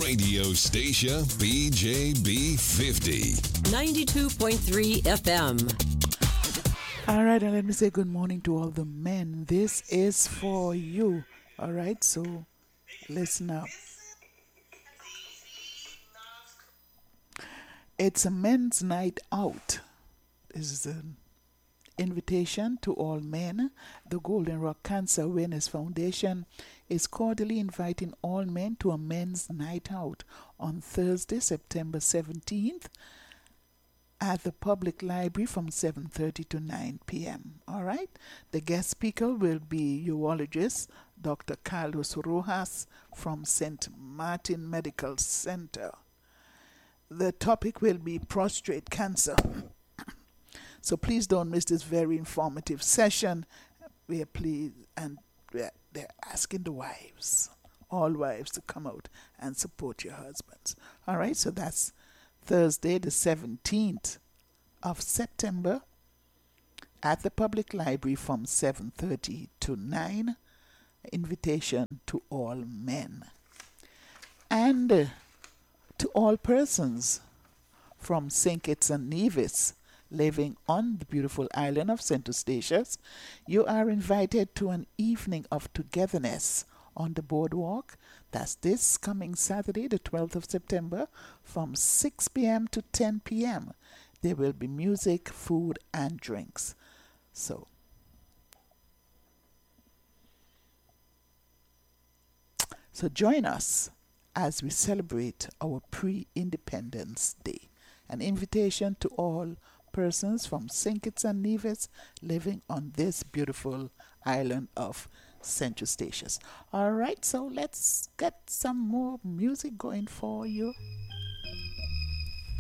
Radio station BJB 50. 92.3 FM. All right, and let me say good morning to all the men. This is for you. All right, so listen up. It's a men's night out. This is an invitation to all men. The Golden Rock Cancer Awareness Foundation is cordially inviting all men to a men's night out on Thursday, September 17th at the public library from 7:30 to 9 p.m. All right? The guest speaker will be urologist Dr. Carlos Rojas from St. Martin Medical Center. The topic will be prostate cancer. So please don't miss this very informative session. They're asking the wives, all wives, to come out and support your husbands. All right, so that's Thursday, the 17th of September at the public library from 7:30 to 9. Invitation to all men. And to all persons from St. Kitts and Nevis living on the beautiful island of St. Eustatius, you are invited to an evening of togetherness on the boardwalk. That's this coming Saturday, the 12th of September, from 6 p.m. to 10 p.m. There will be music, food, and drinks. So join us as we celebrate our pre-Independence Day. An invitation to all persons from St. Kitts and Nevis living on this beautiful island of St. Eustatius. All right, so let's get some more music going for you.